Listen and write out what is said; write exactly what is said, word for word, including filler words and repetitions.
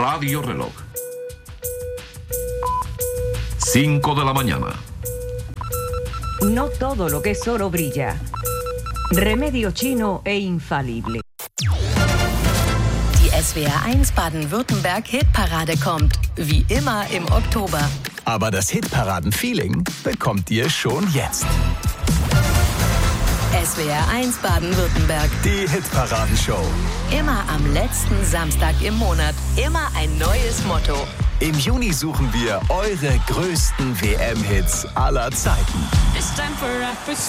Radio Reloj. cinco de la mañana. No todo lo que es oro brilla. Remedio chino e infalible. Die S W R eins Baden-Württemberg Hitparade kommt, wie immer im Oktober. Aber das Hitparaden-Feeling bekommt ihr schon jetzt. S W R eins Baden-Württemberg. Die Hitparadenshow. Immer am letzten Samstag im Monat. Immer ein neues Motto. Im Juni suchen wir eure größten W M-Hits aller Zeiten.